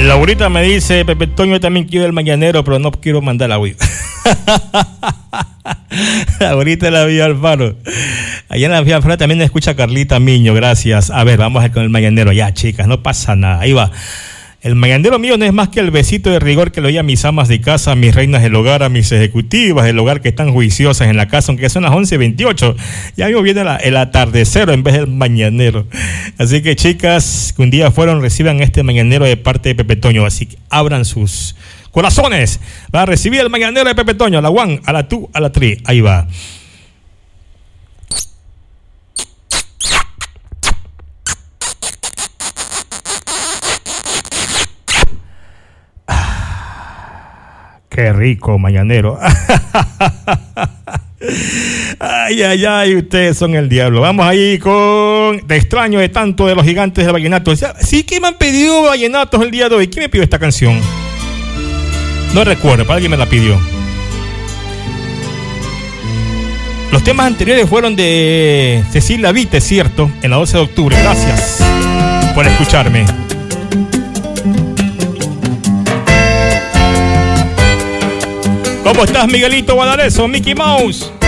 Laurita me dice, Pepe Toño, también quiero el mañanero, pero no quiero mandar audio. Laurita la Villa Alfaro. Allá en la Villa Alfaro también escucha Carlita Miño, gracias. A ver, vamos a ver con el mañanero. Ya, chicas, no pasa nada. Ahí va. El mañanero mío no es más que el besito de rigor que le doy a mis amas de casa, a mis reinas del hogar, a mis ejecutivas del hogar que están juiciosas en la casa, aunque son las 11:28. Ya mismo viene el atardecer en vez del mañanero. Así que, chicas, que un día fueron, reciban este mañanero de parte de Pepe Toño. Así que abran sus corazones para recibir el mañanero de Pepe Toño. A la 1, a la 2, a la 3. Ahí va. Qué rico, mañanero. Ay, ay, ay, ustedes son el diablo. Vamos ahí con Te extraño de tanto de los gigantes del vallenato. Sí que me han pedido vallenatos el día de hoy. ¿Quién me pidió esta canción? No recuerdo, para alguien me la pidió. Los temas anteriores fueron de Cecilia Vite, ¿cierto? En la 12 de octubre. Gracias por escucharme. ¿Cómo estás, Miguelito Guadareso, Mickey Mouse?